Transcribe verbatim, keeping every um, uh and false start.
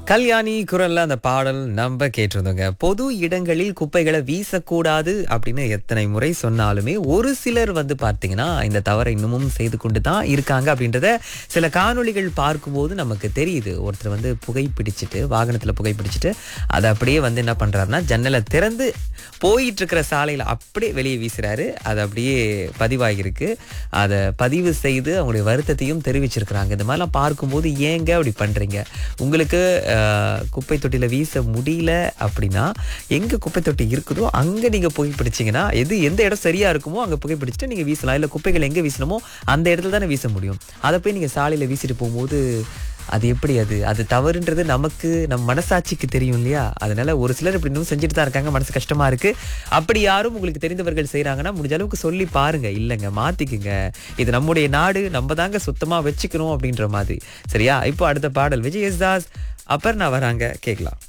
கல்யாணி குரல்ல அந்த பாடல் நம்ம கேட்டிருந்தோங்க. பொது இடங்களில் குப்பைகளை வீசக்கூடாது அப்படின்னு எத்தனை முறை சொன்னாலுமே ஒரு சிலர் வந்து பார்த்தீங்கன்னா இந்த தவறை இன்னமும் செய்து கொண்டு தான் இருக்காங்க அப்படின்றத சில காணொளிகள் பார்க்கும்போது நமக்கு தெரியுது. ஒருத்தர் வந்து புகைப்பிடிச்சிட்டு வாகனத்தில் புகைப்பிடிச்சிட்டு அதை அப்படியே வந்து என்ன பண்றாருன்னா ஜன்னலை திறந்து போயிட்டு இருக்கிற சாலையில் அப்படியே வெளியே வீசுறாரு. அது அப்படியே பதிவாகிருக்கு. அதை பதிவு செய்து அவங்களுடைய வருத்தத்தையும் தெரிவிச்சிருக்கிறாங்க. இந்த மாதிரிலாம் பார்க்கும்போது ஏங்க அப்படி பண்றீங்க? உங்களுக்கு குப்பை தொட்டியில வீச முடியல அப்படின்னா எங்க குப்பை தொட்டி இருக்குதோ அங்க நீங்க புகை பிடிச்சீங்கன்னா எது எந்த இடம் சரியா இருக்குமோ அங்க புகை பிடிச்சிட்டு நீங்க வீசலாம். இல்ல குப்பைகள் எங்க வீசணுமோ அந்த இடத்துல தானே வீச முடியும். அதை போய் நீங்க சாலையில வீசிட்டு போகும்போது அது எப்படி அது அது தவறுன்றது நமக்கு நம் மனசாட்சிக்கு தெரியும் இல்லையா? அதனால ஒரு சிலர் இப்படி இன்னும் செஞ்சுட்டு தான் இருக்காங்க. மனசு கஷ்டமா இருக்கு. அப்படி யாரும் உங்களுக்கு தெரிந்தவர்கள் செய்யறாங்கன்னா முடிஞ்ச அளவுக்கு சொல்லி பாருங்க. இல்லைங்க மாத்திக்குங்க, இது நம்முடைய நாடு, நம்ம தாங்க சுத்தமா வச்சுக்கணும் அப்படின்ற மாதிரி. சரியா? இப்போ அடுத்த பாடல் விஜய் யேசுதாஸ் அபர்ணா வராங்க, கேட்கலாம்.